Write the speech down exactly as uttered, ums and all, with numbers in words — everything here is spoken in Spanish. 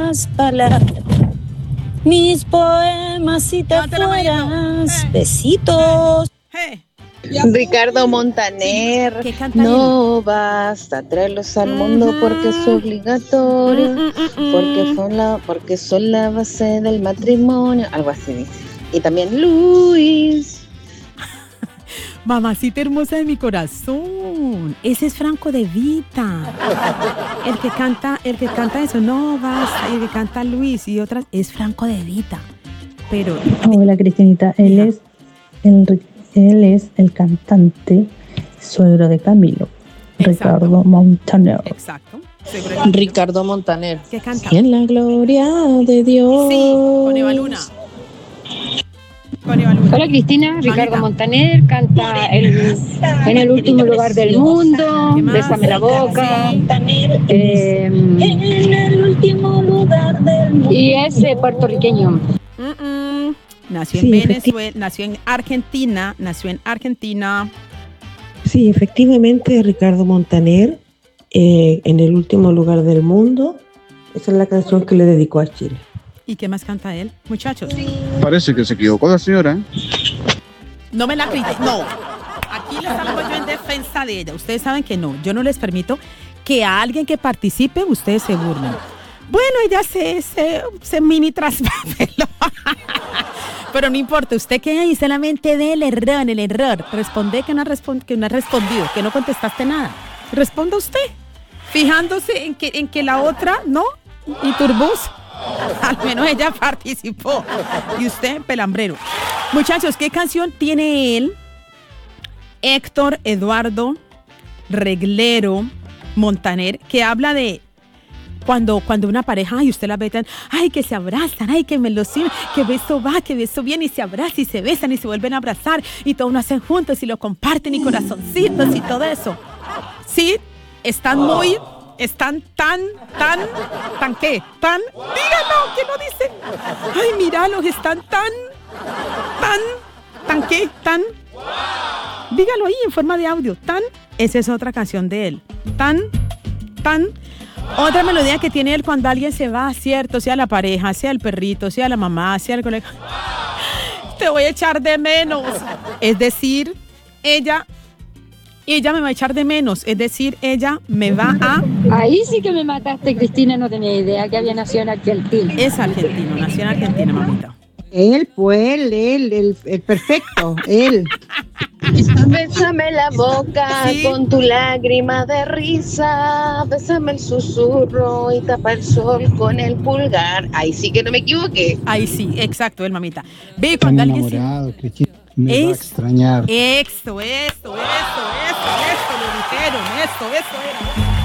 las palabras, mis poemas si te fueras. Besitos. Hey. Ricardo Montaner. ¿Qué canta No basta traerlos al mundo porque es obligatorio, Mm, mm, mm, mm. porque son la, porque son la base del matrimonio, algo así dice. Y también Luis. Mamacita hermosa de mi corazón. Ese es Franco De Vita. El que canta, el que canta eso, no basta. El que canta Luis y otras, es Franco De Vita. Pero. Hola Cristinita, él es el, él es el cantante suegro de Camilo, Exacto. Ricardo Montaner. Exacto. Ricardo Montaner. ¿Qué canta? Y en la gloria de Dios. Sí, con Eva Luna. Con Eva Luna. Hola Cristina, Ricardo Mamita. Montaner canta el, en el último lugar del mundo, ¿Qué más? Bésame la boca, Sí. eh, En el último lugar del mundo. y es eh, puertorriqueño. Mm-mm. Nació Sí, en efecti- Venezuela, nació en Argentina, nació en Argentina. Sí, efectivamente, Ricardo Montaner, eh, en el último lugar del mundo. Esa es la canción que le dedicó a Chile. ¿Y qué más canta él? Muchachos, Parece que se equivocó la señora. no me la critiquen. No, aquí les salgo yo en defensa de ella. Ustedes saben que no, yo no les permito que a alguien que participe ustedes se burlen. Bueno, ella se, se, se mini traspapeló. Pero no importa, usted que ahí solamente ve el error, el error. Responde que no, ha respon- que no ha respondido, que no contestaste nada. Responda usted, fijándose en que, en que la otra, ¿no? Y turbus, al menos ella participó. Y usted, pelambrero. Muchachos, ¿qué canción tiene él? Héctor Eduardo Reglero Montaner, que habla de Cuando, cuando una pareja, ay, usted la ve tan, ay, que se abrazan, ay, que me lo siguen, que beso va, que beso viene y se abrazan y se besan y se vuelven a abrazar y todo lo hacen juntos y lo comparten y corazoncitos y todo eso. Sí, están muy, están tan, tan, tan qué, tan, díganlo, que no dice. Ay, míralos, están tan, tan, tan qué, tan, dígalo ahí en forma de audio, tan, esa es otra canción de él, tan, tan. Otra melodía que tiene él cuando alguien se va, cierto, sea la pareja, sea el perrito, sea la mamá, sea el colega. Te voy a echar de menos. Es decir, ella, ella me va a echar de menos. Es decir, ella me va a... Ahí sí que me mataste, Cristina, no tenía idea que había nacido en Argentina. Es argentino, nació en Argentina, mamita. Él, pues, él, él, el, el perfecto, él. Bésame la boca Sí. con tu lágrima de risa, bésame el susurro y tapa el sol con el pulgar. Ahí sí que no me equivoqué. Ahí sí, exacto, el mamita. Ve cuando alguien se... Cristina. Me va a Es- extrañar. Esto, esto, esto, esto, esto, lo dijeron, esto, esto era.